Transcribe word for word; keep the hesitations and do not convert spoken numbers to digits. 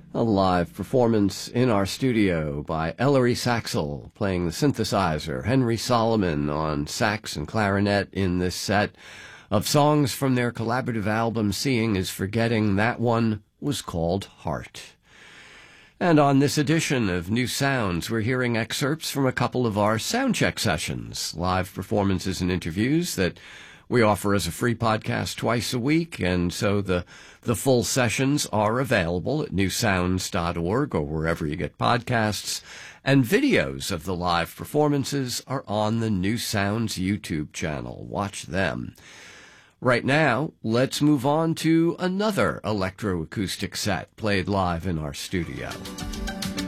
A live performance in our studio by Ellery Saxel playing the synthesizer, Henry Solomon on sax and clarinet in this set of songs from their collaborative album Seeing is Forgetting. That one was called Heart. And on this edition of New Sounds, we're hearing excerpts from a couple of our soundcheck sessions, live performances and interviews that we offer as a free podcast twice a week, and so the the full sessions are available at new sounds dot org or wherever you get podcasts, and videos of the live performances are on the New Sounds YouTube channel. Watch them. Right now, let's move on to another electroacoustic set played live in our studio.